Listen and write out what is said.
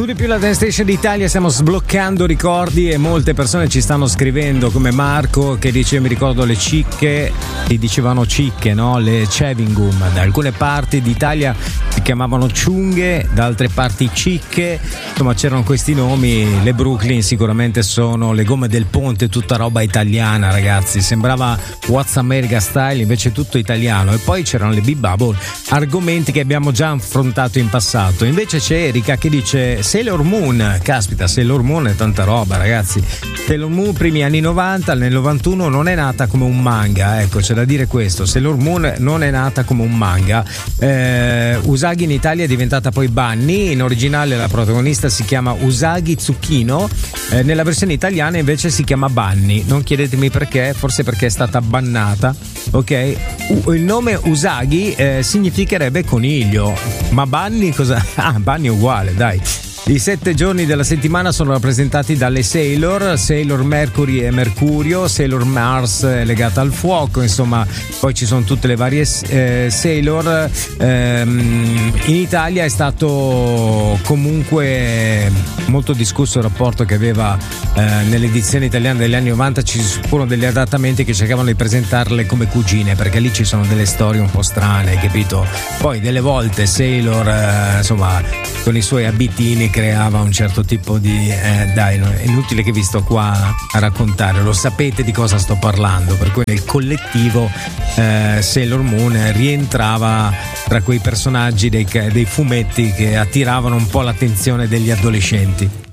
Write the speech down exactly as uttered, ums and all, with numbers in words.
di più la Dance Station d'Italia, stiamo sbloccando ricordi e molte persone ci stanno scrivendo, come Marco che dice: mi ricordo le cicche, si dicevano cicche, no? Le chewing gum, da alcune parti d'Italia si chiamavano ciunghe, da altre parti cicche, insomma c'erano questi nomi. Le Brooklyn sicuramente sono le gomme del ponte, tutta roba italiana, ragazzi, sembrava What's America Style, invece tutto italiano. E poi c'erano le Big Bubble, argomenti che abbiamo già affrontato in passato. Invece c'è Erika che dice Sailor Moon, caspita, Sailor Moon è tanta roba, ragazzi. Sailor Moon primi anni novanta, nel novantuno non è nata come un manga, ecco, c'è da dire questo, Sailor Moon non è nata come un manga. eh, Usagi in Italia è diventata poi Bunny, in originale la protagonista si chiama Usagi Tsukino, eh, nella versione italiana invece si chiama Bunny, non chiedetemi perché, forse perché è stata bannata, ok? U- il nome Usagi eh, significherebbe coniglio, ma Bunny cosa? Ah, Bunny è uguale, dai. I sette giorni della settimana sono rappresentati dalle Sailor, Sailor Mercury e Mercurio, Sailor Mars è legata al fuoco, insomma, poi ci sono tutte le varie eh, Sailor. Ehm, in Italia è stato comunque molto discusso il rapporto che aveva eh, nell'edizione italiana degli anni novanta, ci furono degli adattamenti che cercavano di presentarle come cugine, perché lì ci sono delle storie un po' strane, capito? Poi delle volte Sailor, eh, insomma, con i suoi abitini creava un certo tipo di eh, dai, no, è inutile che vi sto qua a raccontare, lo sapete di cosa sto parlando, per cui nel collettivo eh, Sailor Moon rientrava tra quei personaggi dei, dei fumetti che attiravano un po' l'attenzione degli adolescenti.